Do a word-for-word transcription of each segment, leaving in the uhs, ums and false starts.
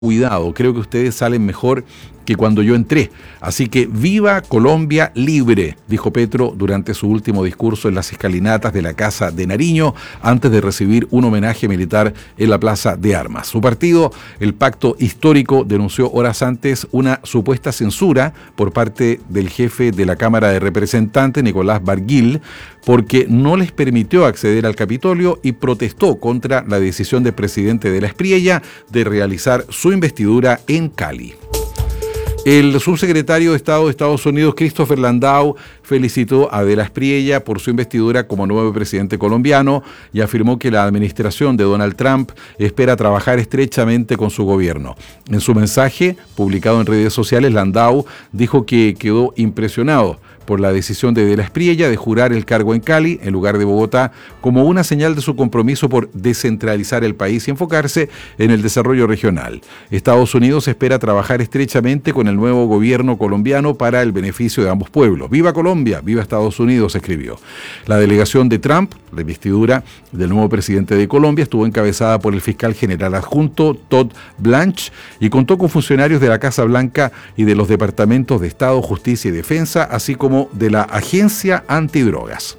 cuidado, creo que ustedes salen mejor que cuando yo entré. Así que viva Colombia libre, dijo Petro durante su último discurso en las escalinatas de la Casa de Nariño, antes de recibir un homenaje militar en la Plaza de Armas. Su partido, el Pacto Histórico, denunció horas antes una supuesta censura por parte del jefe de la Cámara de Representantes, Nicolás Barguil, porque no les permitió acceder al Capitolio y protestó contra la decisión del presidente de la Espriella de realizar su investidura en Cali. El subsecretario de Estado de Estados Unidos, Christopher Landau, felicitó a De la Espriella por su investidura como nuevo presidente colombiano y afirmó que la administración de Donald Trump espera trabajar estrechamente con su gobierno. En su mensaje, publicado en redes sociales, Landau dijo que quedó impresionado por la decisión de De la Espriella de jurar el cargo en Cali, en lugar de Bogotá, como una señal de su compromiso por descentralizar el país y enfocarse en el desarrollo regional. Estados Unidos espera trabajar estrechamente con el nuevo gobierno colombiano para el beneficio de ambos pueblos. ¡Viva Colombia! ¡Viva Estados Unidos!, escribió. La delegación de Trump, la investidura del nuevo presidente de Colombia, estuvo encabezada por el fiscal general adjunto Todd Blanche y contó con funcionarios de la Casa Blanca y de los departamentos de Estado, Justicia y Defensa, así como de la Agencia Antidrogas.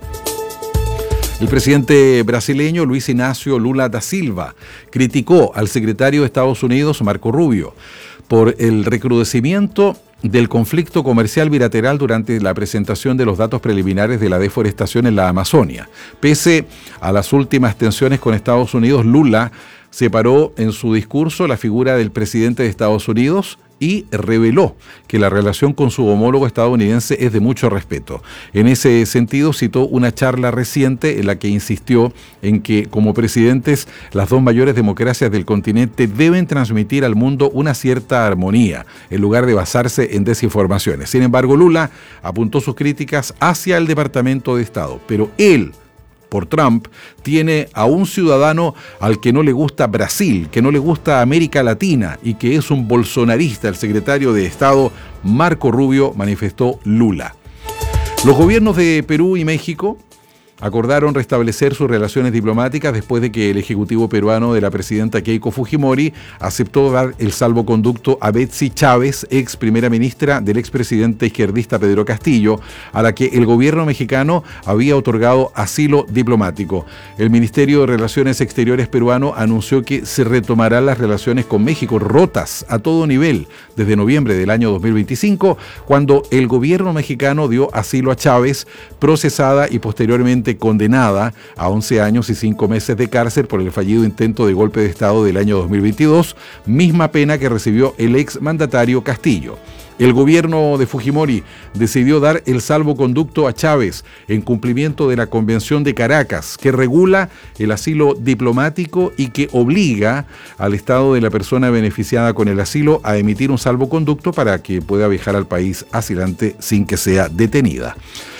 El presidente brasileño Luis Inácio Lula da Silva criticó al secretario de Estados Unidos, Marco Rubio, por el recrudecimiento del conflicto comercial bilateral durante la presentación de los datos preliminares de la deforestación en la Amazonia. Pese a las últimas tensiones con Estados Unidos, Lula separó en su discurso la figura del presidente de Estados Unidos y reveló que la relación con su homólogo estadounidense es de mucho respeto. En ese sentido, citó una charla reciente en la que insistió en que, como presidentes, las dos mayores democracias del continente deben transmitir al mundo una cierta armonía, en lugar de basarse en desinformaciones. Sin embargo, Lula apuntó sus críticas hacia el Departamento de Estado, pero él, por Trump, tiene a un ciudadano al que no le gusta Brasil, que no le gusta América Latina y que es un bolsonarista, el secretario de Estado Marco Rubio, manifestó Lula. Los gobiernos de Perú y México acordaron restablecer sus relaciones diplomáticas después de que el ejecutivo peruano de la presidenta Keiko Fujimori aceptó dar el salvoconducto a Betsy Chávez, ex primera ministra del expresidente izquierdista Pedro Castillo, a la que el gobierno mexicano había otorgado asilo diplomático. El Ministerio de Relaciones Exteriores peruano anunció que se retomarán las relaciones con México, rotas a todo nivel desde noviembre del año dos mil veinticinco, cuando el gobierno mexicano dio asilo a Chávez, procesada y posteriormente condenada a once años y cinco meses de cárcel por el fallido intento de golpe de Estado del año dos mil veintidós, misma pena que recibió el ex mandatario Castillo. El gobierno de Fujimori decidió dar el salvoconducto a Chávez en cumplimiento de la Convención de Caracas, que regula el asilo diplomático y que obliga al Estado de la persona beneficiada con el asilo a emitir un salvoconducto para que pueda viajar al país asilante sin que sea detenida.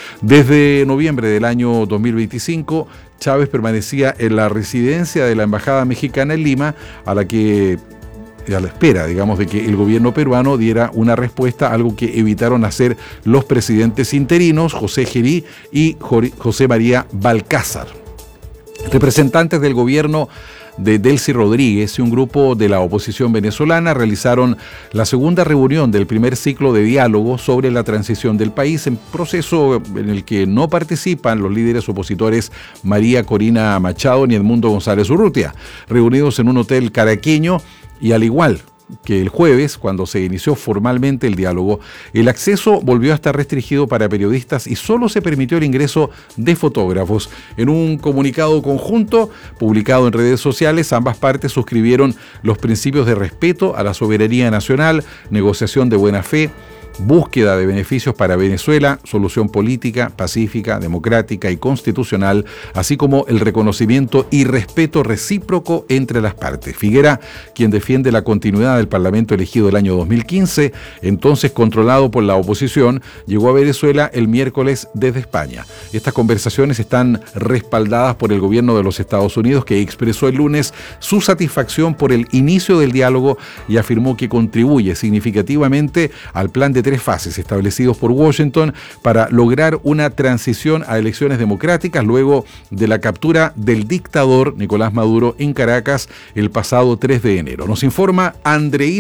Desde noviembre del año dos mil veinticinco, Chávez permanecía en la residencia de la Embajada Mexicana en Lima, a la que a la espera, digamos, de que el gobierno peruano diera una respuesta, algo que evitaron hacer los presidentes interinos, José Gerí y José María Balcázar. Representantes del gobierno de Delcy Rodríguez y un grupo de la oposición venezolana realizaron la segunda reunión del primer ciclo de diálogo sobre la transición del país, en proceso en el que no participan los líderes opositores María Corina Machado ni Edmundo González Urrutia, reunidos en un hotel caraqueño. Y al igual que el jueves, cuando se inició formalmente el diálogo, el acceso volvió a estar restringido para periodistas y solo se permitió el ingreso de fotógrafos. En un comunicado conjunto publicado en redes sociales, ambas partes suscribieron los principios de respeto a la soberanía nacional, negociación de buena fe, búsqueda de beneficios para Venezuela, solución política, pacífica, democrática y constitucional, así como el reconocimiento y respeto recíproco entre las partes. Figuera, quien defiende la continuidad del Parlamento elegido el año dos mil quince, entonces controlado por la oposición, llegó a Venezuela el miércoles desde España. Estas conversaciones están respaldadas por el gobierno de los Estados Unidos, que expresó el lunes su satisfacción por el inicio del diálogo y afirmó que contribuye significativamente al plan de de tres fases establecidos por Washington para lograr una transición a elecciones democráticas luego de la captura del dictador Nicolás Maduro en Caracas el pasado tres de enero. Nos informa Andreína